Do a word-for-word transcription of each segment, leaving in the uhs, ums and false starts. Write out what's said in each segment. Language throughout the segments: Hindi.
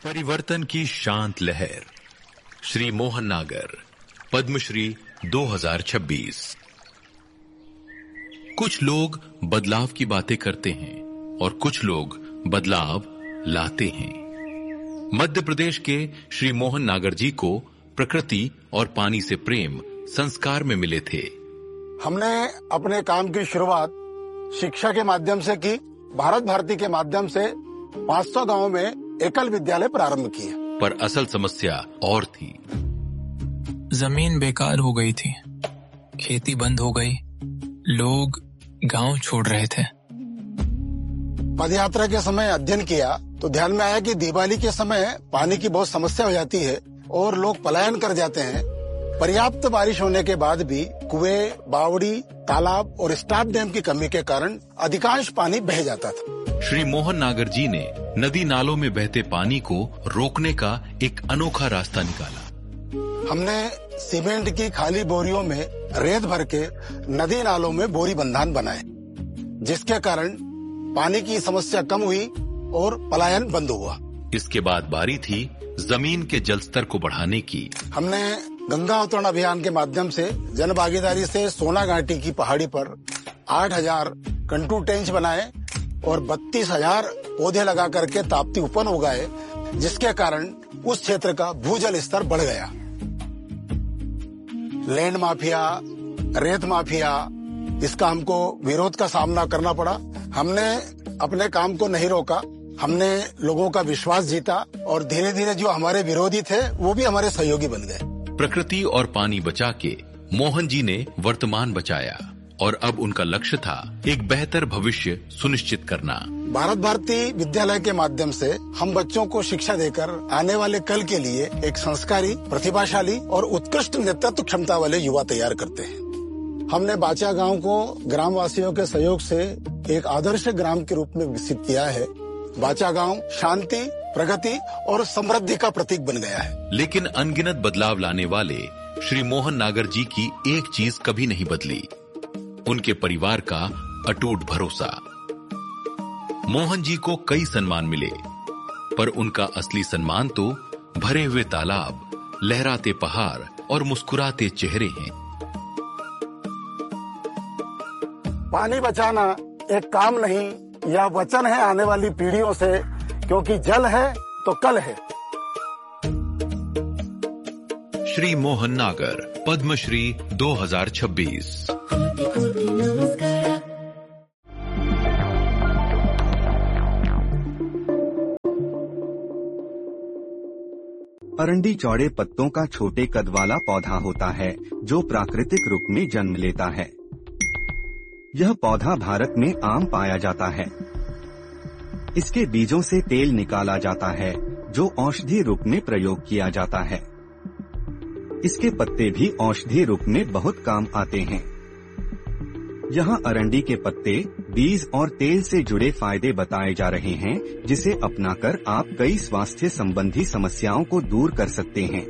परिवर्तन की शांत लहर। श्री मोहन नागर, पद्मश्री दो हज़ार छब्बीस। कुछ लोग बदलाव की बातें करते हैं और कुछ लोग बदलाव लाते हैं। मध्य प्रदेश के श्री मोहन नागर जी को प्रकृति और पानी से प्रेम संस्कार में मिले थे। हमने अपने काम की शुरुआत शिक्षा के माध्यम से की। भारत भारती के माध्यम से पाँच सौ गांवों में एकल विद्यालय प्रारंभ किए। पर असल समस्या और थी। जमीन बेकार हो गई थी, खेती बंद हो गई, लोग गांव छोड़ रहे थे। पदयात्रा के समय अध्ययन किया तो ध्यान में आया कि दिवाली के समय पानी की बहुत समस्या हो जाती है और लोग पलायन कर जाते हैं। पर्याप्त बारिश होने के बाद भी कुएं, बावड़ी, तालाब और स्टाफ डैम की कमी के कारण अधिकांश पानी बह जाता था। श्री मोहन नागर जी ने नदी नालों में बहते पानी को रोकने का एक अनोखा रास्ता निकाला। हमने सीमेंट की खाली बोरियों में रेत भर के नदी नालों में बोरी बंधान बनाए, जिसके कारण पानी की समस्या कम हुई और पलायन बंद हुआ। इसके बाद बारी थी जमीन के जल स्तर को बढ़ाने की। हमने गंगा अवतरण अभियान के माध्यम से जन भागीदारी से सोना घाटी की पहाड़ी पर आठ हजार कंटू टेंच बनाए और बत्तीस हजार पौधे लगा करके ताप्ती उपवन उगाए, जिसके कारण उस क्षेत्र का भूजल स्तर बढ़ गया। लैंड माफिया, रेत माफिया, इसका हमको विरोध का सामना करना पड़ा। हमने अपने काम को नहीं रोका, हमने लोगों का विश्वास जीता और धीरे धीरे जो हमारे विरोधी थे वो भी हमारे सहयोगी बन गए। प्रकृति और पानी बचा के मोहन जी ने वर्तमान बचाया और अब उनका लक्ष्य था एक बेहतर भविष्य सुनिश्चित करना। भारत भारती विद्यालय के माध्यम से हम बच्चों को शिक्षा देकर आने वाले कल के लिए एक संस्कारी, प्रतिभाशाली और उत्कृष्ट नेतृत्व क्षमता वाले युवा तैयार करते हैं। हमने बाचा गांव को ग्राम वासियों के सहयोग से एक आदर्श ग्राम के रूप में विकसित किया है। बाचा गांव शांति, प्रगति और समृद्धि का प्रतीक बन गया है। लेकिन अनगिनत बदलाव लाने वाले श्री मोहन नागर जी की एक चीज कभी नहीं बदली, उनके परिवार का अटूट भरोसा। मोहन जी को कई सम्मान मिले, पर उनका असली सम्मान तो भरे हुए तालाब, लहराते पहाड़ और मुस्कुराते चेहरे हैं। पानी बचाना एक काम नहीं, यह वचन है आने वाली पीढ़ियों से, क्योंकि जल है तो कल है। श्री मोहन नागर, पद्मश्री दो हज़ार छब्बीस। अरंडी चौड़े पत्तों का छोटे कद वाला पौधा होता है जो प्राकृतिक रूप में जन्म लेता है। यह पौधा भारत में आम पाया जाता है। इसके बीजों से तेल निकाला जाता है जो औषधि रूप में प्रयोग किया जाता है। इसके पत्ते भी औषधि रूप में बहुत काम आते हैं। यहाँ अरंडी के पत्ते, बीज और तेल से जुड़े फायदे बताए जा रहे हैं, जिसे अपनाकर आप कई स्वास्थ्य संबंधी समस्याओं को दूर कर सकते हैं।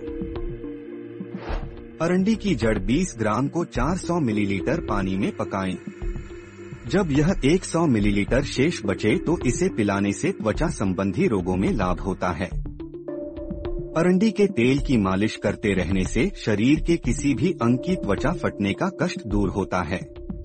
अरंडी की जड़ बीस ग्राम को चार सौ मिलीलीटर पानी में पकाएं। जब यह सौ मिलीलीटर शेष बचे तो इसे पिलाने से त्वचा संबंधी रोगों में लाभ होता है। अरंडी के तेल की मालिश करते रहने से शरीर के किसी भी अंग की त्वचा फटने का कष्ट दूर होता है।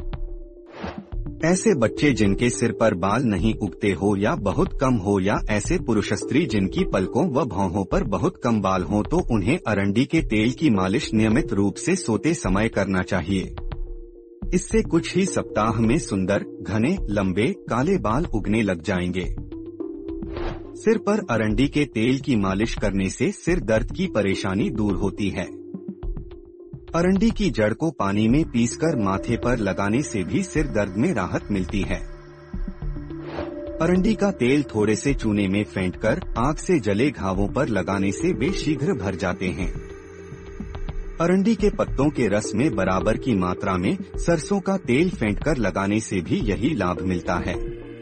ऐसे बच्चे जिनके सिर पर बाल नहीं उगते हो या बहुत कम हो, या ऐसे पुरुष स्त्री जिनकी पलकों व भौहों पर बहुत कम बाल हो, तो उन्हें अरंडी के तेल की मालिश नियमित रूप से सोते समय करना चाहिए। इससे कुछ ही सप्ताह में सुंदर, घने, लंबे, काले बाल उगने लग जाएंगे। सिर पर अरंडी के तेल की मालिश करने से सिर दर्द की परेशानी दूर होती है। अरंडी की जड़ को पानी में पीसकर माथे पर लगाने से भी सिर दर्द में राहत मिलती है। अरंडी का तेल थोड़े से चूने में फेंटकर आग से जले घावों पर लगाने से वे शीघ्र भर जाते हैं। अरंडी के पत्तों के रस में बराबर की मात्रा में सरसों का तेल फेंटकर लगाने से भी यही लाभ मिलता है।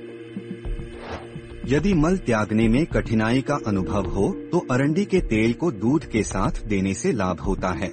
यदि मल त्यागने में कठिनाई का अनुभव हो तो अरंडी के तेल को दूध के साथ देने से लाभ होता है।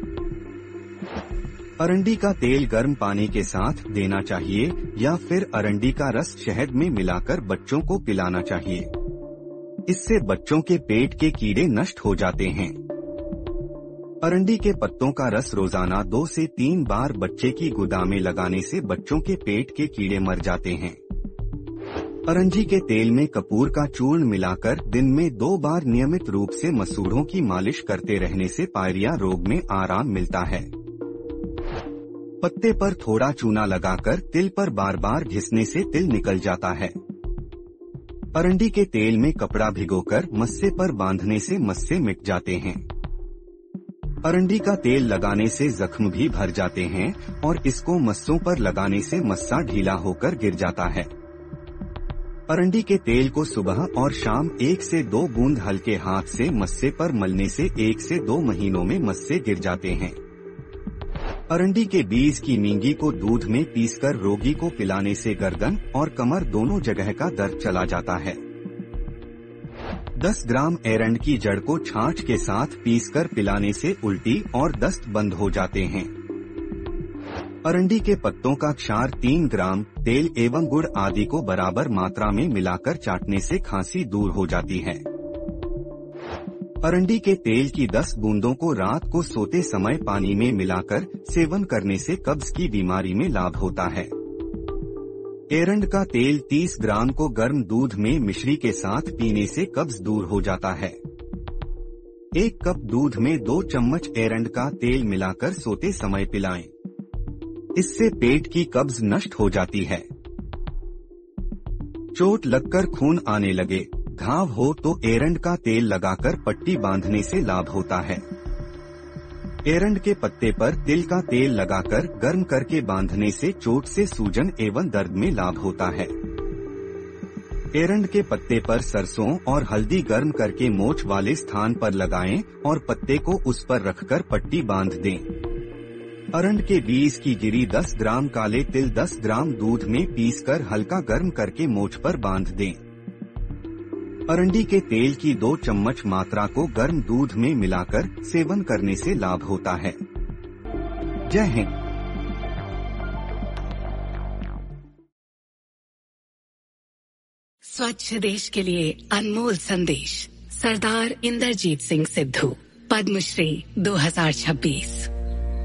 अरंडी का तेल गर्म पानी के साथ देना चाहिए या फिर अरंडी का रस शहद में मिलाकर बच्चों को पिलाना चाहिए। इससे बच्चों के पेट के कीड़े नष्ट हो जाते हैं। अरंडी के पत्तों का रस रोजाना दो से तीन बार बच्चे की गुदा में लगाने से बच्चों के पेट के कीड़े मर जाते हैं। अरंडी के तेल में कपूर का चूर्ण मिलाकर दिन में दो बार नियमित रूप से मसूड़ों की मालिश करते रहने से पायरिया रोग में आराम मिलता है। पत्ते पर थोड़ा चूना लगाकर तिल पर बार बार घिसने से तिल निकल जाता है। अरंडी के तेल में कपड़ा भिगोकर मस्से पर बांधने से मस्से मिट जाते हैं। अरंडी का तेल लगाने से जख्म भी भर जाते हैं और इसको मस्सों पर लगाने से मस्सा ढीला होकर गिर जाता है। अरंडी के तेल को सुबह और शाम एक से दो बूंद हल्के हाथ से मस्से पर मलने से एक से दो महीनों में मस्से गिर जाते हैं। अरंडी के बीज की नींगी को दूध में पीसकर रोगी को पिलाने से गर्दन और कमर दोनों जगह का दर्द चला जाता है। दस ग्राम एरंड की जड़ को छाछ के साथ पीसकर पिलाने से उल्टी और दस्त बंद हो जाते हैं। अरंडी के पत्तों का क्षार तीन ग्राम तेल एवं गुड़ आदि को बराबर मात्रा में मिलाकर चाटने से खांसी दूर हो जाती है। अरंडी के तेल की दस बूंदों को रात को सोते समय पानी में मिलाकर सेवन करने से कब्ज की बीमारी में लाभ होता है। एरंड का तेल तीस ग्राम को गर्म दूध में मिश्री के साथ पीने से कब्ज दूर हो जाता है। एक कप दूध में दो चम्मच एरंड का तेल मिलाकर सोते समय पिलाएं। इससे पेट की कब्ज नष्ट हो जाती है। चोट लगकर खून आने लगे, घाव हो तो एरंड का तेल लगाकर पट्टी बांधने से लाभ होता है। एरंड के पत्ते पर तिल का तेल लगाकर गर्म करके बांधने से चोट से सूजन एवं दर्द में लाभ होता है। एरंड के पत्ते पर सरसों और हल्दी गर्म करके मोच वाले स्थान पर लगाएं और पत्ते को उस पर रखकर पट्टी बांध दें। अरंड के बीज की गिरी दस ग्राम काले तिल दस ग्राम दूध में पीसकर हल्का गर्म करके मोच पर बांध दें। अरंडी के तेल की दो चम्मच मात्रा को गर्म दूध में मिलाकर सेवन करने से लाभ होता है। जय हिंद। स्वच्छ देश के लिए अनमोल संदेश, सरदार इंदरजीत सिंह सिद्धू, पद्मश्री दो हज़ार छब्बीस।